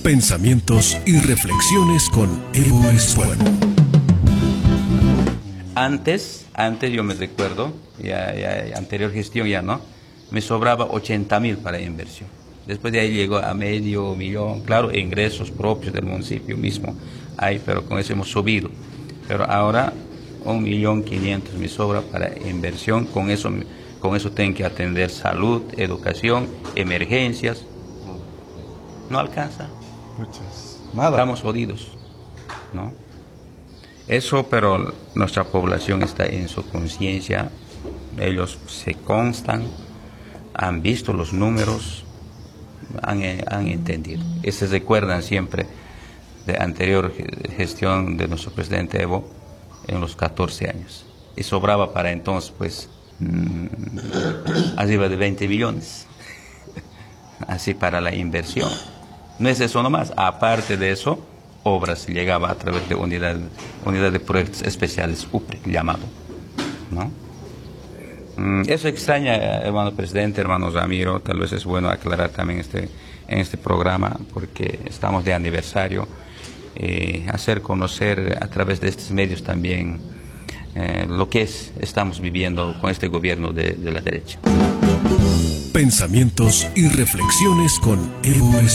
Pensamientos y reflexiones con Evo Espuelo. Antes yo me recuerdo, ya anterior gestión ya no, me sobraba 80.000 para inversión. Después de ahí llegó a $500.000, claro, ingresos propios del municipio mismo, hay, pero con eso hemos subido. Pero ahora 1.500.000 me sobra para inversión, con eso tengo que atender salud, educación, emergencias. No alcanza. Nada. Estamos jodidos, ¿no? Eso, pero nuestra población está en su conciencia, ellos se constan, han visto los números, han entendido. Y se recuerdan siempre de anterior gestión de nuestro presidente Evo en los 14 años. Y sobraba para entonces, pues, arriba de 20 millones, así para la inversión. No es eso nomás, aparte de eso, obras llegaba a través de unidad de proyectos especiales, UPRE, llamado, ¿no? Eso extraña, hermano presidente, hermano Ramiro, tal vez es bueno aclarar también en este programa, porque estamos de aniversario, hacer conocer a través de estos medios también lo que estamos viviendo con este gobierno de la derecha. Pensamientos y reflexiones con Evo Espuelo.